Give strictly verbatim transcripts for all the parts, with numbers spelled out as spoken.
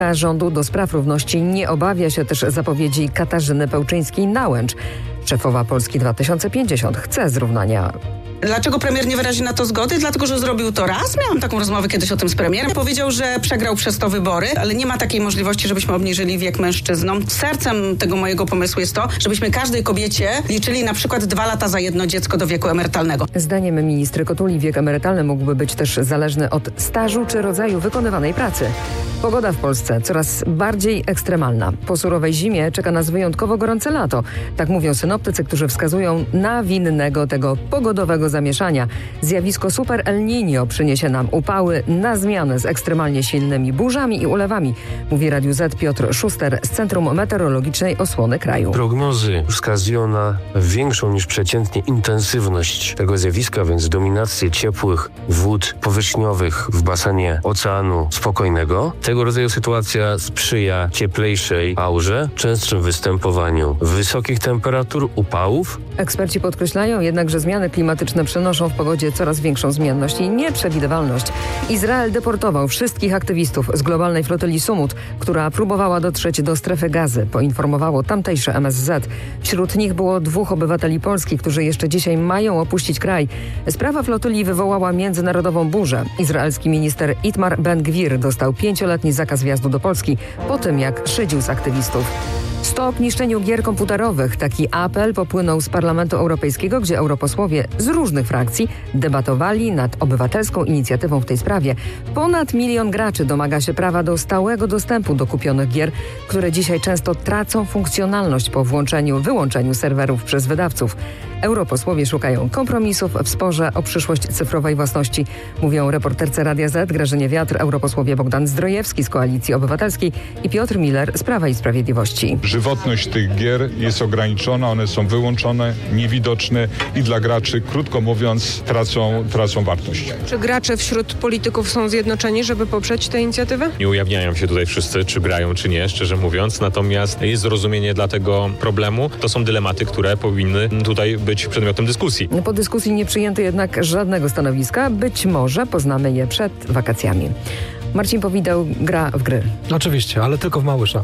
Rządu do spraw równości nie obawia się też zapowiedzi Katarzyny Pełczyńskiej-Nałęcz. Szefowa Polski dwa tysiące pięćdziesiąt chce zrównania. Dlaczego premier nie wyrazi na to zgody? Dlatego, że zrobił to raz. Miałam taką rozmowę kiedyś o tym z premierem. Powiedział, że przegrał przez to wybory, ale nie ma takiej możliwości, żebyśmy obniżyli wiek mężczyznom. Sercem tego mojego pomysłu jest to, żebyśmy każdej kobiecie liczyli na przykład dwa lata za jedno dziecko do wieku emerytalnego. Zdaniem ministry Kotuli wiek emerytalny mógłby być też zależny od stażu czy rodzaju wykonywanej pracy. Pogoda w Polsce coraz bardziej ekstremalna. Po surowej zimie czeka nas wyjątkowo gorące lato. Tak mówią synoptycy, którzy wskazują na winnego tego pogodowego zamieszania. Zjawisko Super El Niño przyniesie nam upały na zmianę z ekstremalnie silnymi burzami i ulewami, mówi Radiu Z Piotr Szuster z Centrum Meteorologicznej Osłony Kraju. Prognozy wskazują na większą niż przeciętnie intensywność tego zjawiska, więc dominację ciepłych wód powierzchniowych w basenie Oceanu Spokojnego. Tego rodzaju sytuacja sprzyja cieplejszej aurze, częstszym występowaniu wysokich temperatur, upałów. Eksperci podkreślają jednak, że zmiany klimatyczne przenoszą w pogodzie coraz większą zmienność i nieprzewidywalność. Izrael deportował wszystkich aktywistów z globalnej flotyli Sumut, która próbowała dotrzeć do strefy Gazy, poinformowało tamtejsze M S Z. Wśród nich było dwóch obywateli Polski, którzy jeszcze dzisiaj mają opuścić kraj. Sprawa flotyli wywołała międzynarodową burzę. Izraelski minister Itmar Ben-Gwir dostał pięcioletni zakaz wjazdu do Polski po tym, jak szydził z aktywistów. Stop niszczeniu gier komputerowych. Taki apel popłynął z Parlamentu Europejskiego, gdzie europosłowie z różnych frakcji debatowali nad obywatelską inicjatywą w tej sprawie. Ponad milion graczy domaga się prawa do stałego dostępu do kupionych gier, które dzisiaj często tracą funkcjonalność po włączeniu, wyłączeniu serwerów przez wydawców. Europosłowie szukają kompromisów w sporze o przyszłość cyfrowej własności, mówią reporterce Radia Z Grażynie Wiatr, europosłowie Bogdan Zdrojewski z Koalicji Obywatelskiej i Piotr Miller z Prawa i Sprawiedliwości. Żywotność tych gier jest ograniczona, one są wyłączone, niewidoczne i dla graczy, krótko mówiąc, tracą, tracą wartość. Czy gracze wśród polityków są zjednoczeni, żeby poprzeć tę inicjatywę? Nie ujawniają się tutaj wszyscy, czy grają, czy nie, szczerze mówiąc, natomiast jest zrozumienie dla tego problemu. To są dylematy, które powinny tutaj być przedmiotem dyskusji. Po dyskusji nie przyjęto jednak żadnego stanowiska. Być może poznamy je przed wakacjami. Marcin Powideł gra w gry. Oczywiście, ale tylko w Małysza.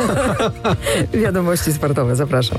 Wiadomości sportowe, zapraszam.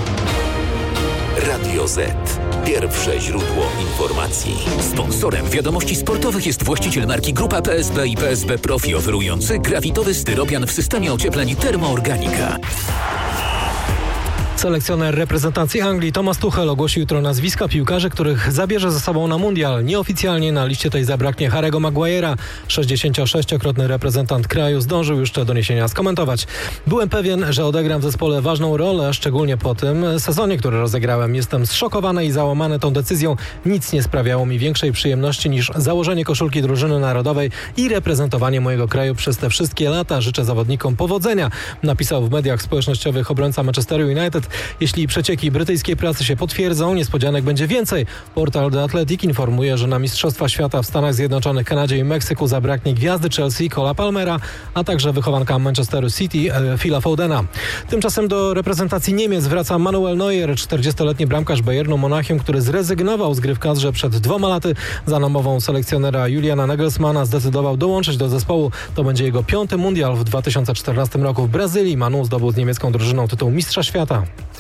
Radio Z. Pierwsze źródło informacji. Sponsorem wiadomości sportowych jest właściciel marki Grupa P S B i P S B Profi, oferujący grafitowy styropian w systemie ociepleń Thermoorganika. Selekcjoner reprezentacji Anglii Thomas Tuchel ogłosi jutro nazwiska piłkarzy, których zabierze ze sobą na mundial. Nieoficjalnie na liście tej zabraknie Harry'ego Maguire'a. sześćdziesięciosześciokrotny reprezentant kraju zdążył już te doniesienia skomentować. Byłem pewien, że odegram w zespole ważną rolę, szczególnie po tym sezonie, który rozegrałem. Jestem zszokowany i załamany tą decyzją. Nic nie sprawiało mi większej przyjemności niż założenie koszulki drużyny narodowej i reprezentowanie mojego kraju przez te wszystkie lata. Życzę zawodnikom powodzenia, napisał w mediach społecznościowych obrońca Manchesteru United. Jeśli przecieki brytyjskiej prasy się potwierdzą, niespodzianek będzie więcej. Portal The Athletic informuje, że na Mistrzostwa Świata w Stanach Zjednoczonych, Kanadzie i Meksyku zabraknie gwiazdy Chelsea Cole'a Palmera, a także wychowanka Manchesteru City e, Phila Fodena. Tymczasem do reprezentacji Niemiec wraca Manuel Neuer, czterdziestoletni bramkarz Bayernu Monachium, który zrezygnował z gry w kadrze przed dwoma laty. Za namową selekcjonera Juliana Nagelsmana zdecydował dołączyć do zespołu. To będzie jego piąty mundial. W dwa tysiące czternastym roku w Brazylii Manu zdobył z niemiecką drużyną tytuł mistrza świata.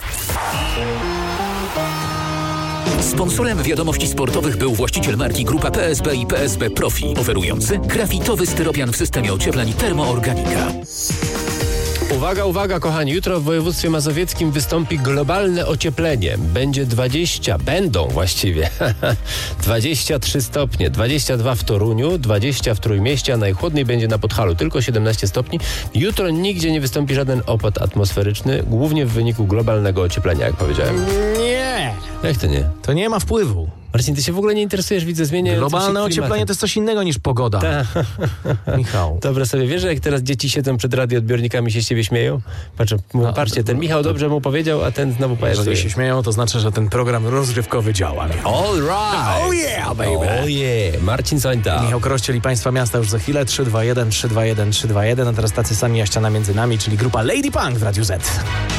Sponsorem wiadomości sportowych był właściciel marki Grupa P S B i P S B Profi, oferujący grafitowy styropian w systemie ociepleń Thermoorganika. Uwaga, uwaga kochani, jutro w województwie mazowieckim wystąpi globalne ocieplenie. Będzie dwadzieścia, będą właściwie, dwadzieścia trzy stopnie, dwadzieścia dwa w Toruniu, dwadzieścia w Trójmieście, a najchłodniej będzie na Podhalu, tylko siedemnaście stopni. Jutro nigdzie nie wystąpi żaden opad atmosferyczny, głównie w wyniku globalnego ocieplenia, jak powiedziałem. Nie! Jak to nie? To nie ma wpływu. Marcin, ty się w ogóle nie interesujesz, widzę, zmieniającym się Globalne ocieplenie to jest coś innego niż pogoda. Ta. Michał. Dobra sobie, wiesz, że jak teraz dzieci siedzą przed radioodbiornikami, się z ciebie śmieją? Patrz, mówią, No, patrzcie, ten Michał dobrze mu powiedział, a ten znowu pajacuje. Jeżeli się śmieją, to znaczy, że ten program rozrywkowy działa. All right! Oh yeah, baby! Oh yeah! Marcin Sońta. Michał Krościel i Państwa Miasta już za chwilę. trzy dwa jeden, trzy dwa jeden, trzy dwa jeden. A teraz tacy sami, a ściana między nami, czyli grupa Lady Punk w Radiu Z.